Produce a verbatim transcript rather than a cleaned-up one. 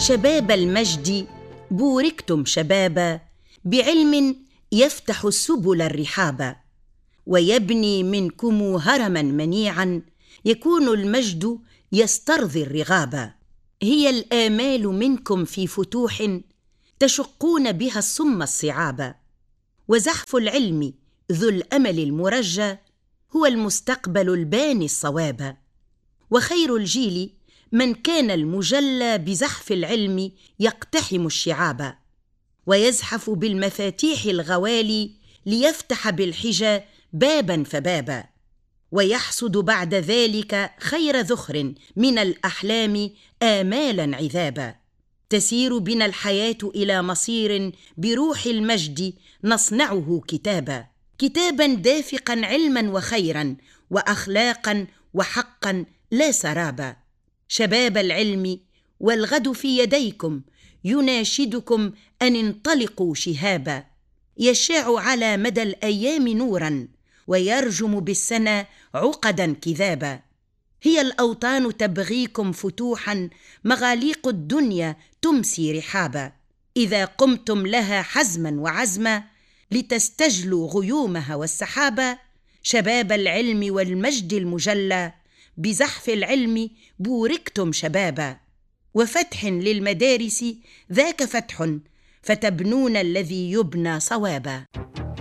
شباب المجد بوركتم شبابا، بعلم يفتح السبل الرحابا، ويبني منكم هرما منيعا، يكون المجد يسترضي الرغابا. هي الآمال منكم في فتوح، تشقون بها الصم الصعابا، وزحف العلم ذو الأمل المرجى، هو المستقبل الباني الصوابا. وخير الجيل من كان المجلى بزحف العلم يقتحم الشعابا، ويزحف بالمفاتيح الغوالي ليفتح بالحجى بابا فبابا، ويحصد بعد ذلك خير ذخر من الأحلام آمالا عذابا. تسير بنا الحياة إلى مصير بروح المجد نصنعه كتابا، كتابا دافقا علما وخيرا وأخلاقا وحقا لا سرابا. شباب العلم والغد في يديكم، يناشدكم أن انطلقوا شهابا، يشاع على مدى الأيام نورا، ويرجم بالسنى عقدا كذابا. هي الأوطان تبغيكم فتوحا، مغاليق الدنيا تمسي رحابا، إذا قمتم لها حزما وعزما، لتستجلوا غيومها والسحابا. شباب العلم والمجد المجلى، بزحف العلم بوركتم شبابا، وفتح للمدارس ذاك فتح، فتبنون الذي يبنى صوابا.